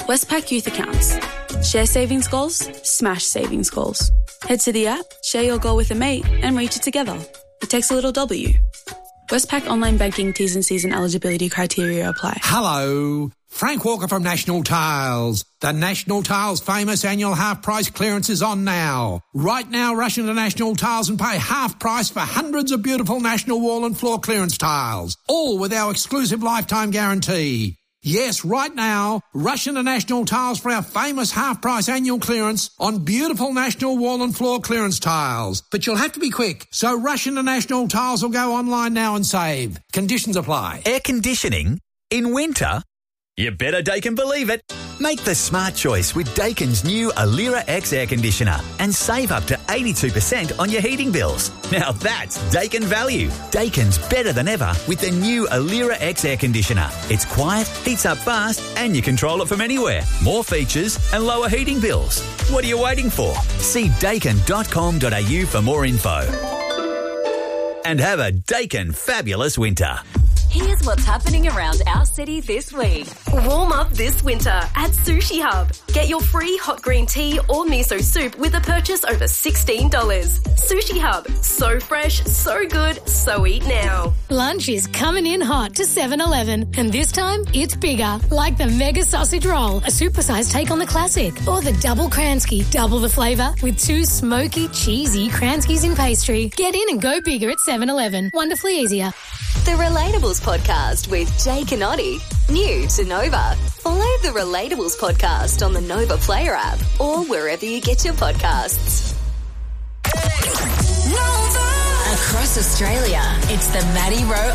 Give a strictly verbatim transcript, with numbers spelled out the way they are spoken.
Westpac Youth Accounts. Share savings goals, smash savings goals. Head to the app, share your goal with a mate and reach it together. It takes a little W. Westpac Online Banking T's and C's and eligibility criteria apply. Hello. Frank Walker from National Tiles. The National Tiles famous annual half-price clearance is on now. Right now, rush into National Tiles and pay half price for hundreds of beautiful National wall and floor clearance tiles, all with our exclusive lifetime guarantee. Yes, right now, rush into National Tiles for our famous half-price annual clearance on beautiful National wall and floor clearance tiles. But you'll have to be quick, so rush into National Tiles or go online now and save. Conditions apply. Air conditioning in winter? You better Daikin believe it. Make the smart choice with Daikin's new Alira X air conditioner and save up to eighty-two percent on your heating bills. Now that's Daikin value. Daikin's better than ever with the new Alira X air conditioner. It's quiet, heats up fast, and you control it from anywhere. More features and lower heating bills. What are you waiting for? See daikin dot com dot a u for more info. And have a Daikin fabulous winter. Here's what's happening around our city this week. Warm up this winter at Sushi Hub. Get your free hot green tea or miso soup with a purchase over sixteen dollars. Sushi Hub. So fresh, so good, so eat now. Lunch is coming in hot to seven eleven, and this time it's bigger, like the Mega Sausage Roll, a supersized take on the classic, or the Double Kransky, double the flavour with two smoky, cheesy Kranskys in pastry. Get in and go bigger at seven eleven. Wonderfully easier. The Relatables Podcast with Jake and Oddie. New to Nova. Follow the Relatables Podcast on the Nova Player app or wherever you get your podcasts. Nova. Across Australia, it's the Maddie Rowe